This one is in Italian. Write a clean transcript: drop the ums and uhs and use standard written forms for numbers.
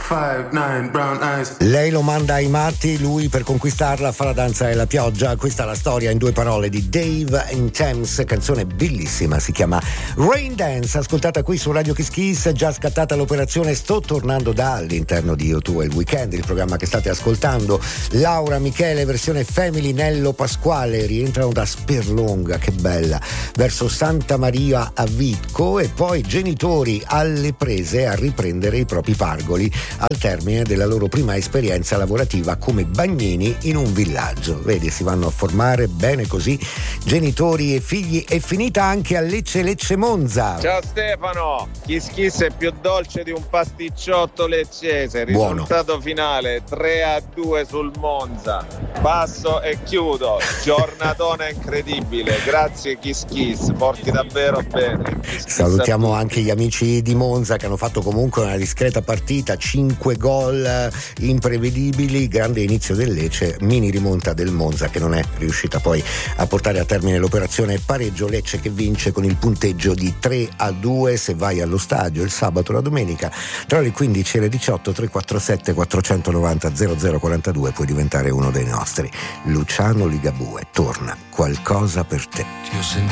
5'9", brown eyes. Lei lo manda ai matti, lui per conquistarla fa la danza e la pioggia. Questa è la storia in due parole di Dave and Thames, canzone bellissima, si chiama Rain Dance, ascoltata qui su Radio Kiss Kiss. Già scattata l'operazione Sto tornando da all'interno di Io Tu e il Weekend, il programma che state ascoltando. Laura, Michele, versione Family, Nello, Pasquale rientrano da Sperlonga, che bella, verso Santa Maria a Vitco, e poi genitori alle prese a riprendere i propri pargoli al termine della loro prima esperienza lavorativa come bagnini in un villaggio. Vedi, si vanno a formare bene così genitori e figli. È finita anche a Lecce Monza. Ciao Stefano, Kiss Kiss è più dolce di un pasticciotto leccese. Risultato Buono. finale 3-2 sul Monza. Passo e chiudo. Giornatona incredibile. Grazie Kiss Kiss, porti davvero bene. Kiss Kiss. Salutiamo anche gli amici di Monza che hanno fatto comunque una discreta partita, 5 gol imprevedibili, grande inizio del Lecce, mini rimonta del Monza che non è riuscita poi a portare a termine l'operazione pareggio. Lecce che vince con il punteggio di 3-2. Se vai allo stadio il sabato o la domenica tra le 15 e le 18, 347 490 0042 puoi diventare uno dei nostri. Luciano Ligabue torna, Qualcosa per te.